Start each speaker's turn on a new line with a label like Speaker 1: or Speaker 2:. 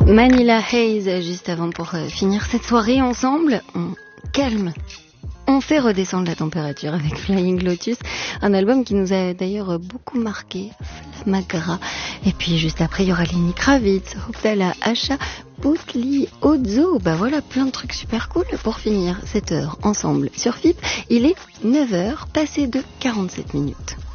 Speaker 1: Manila Haze, juste avant pour finir cette soirée ensemble. On calme. On fait redescendre la température avec Flying Lotus, un album qui nous a d'ailleurs beaucoup marqué, Flamagra. Et puis juste après, il y aura Lenny Kravitz, Hooptala, Asha, Boutli, Ozo. Bah voilà, plein de trucs super cool pour finir cette heure ensemble sur FIP. Il est 9h, passé de 47 minutes.